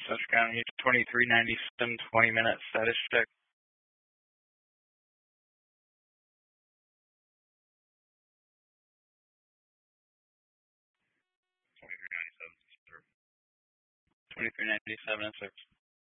Such County, 2397, 20 minutes, status check. $23.97 and 6.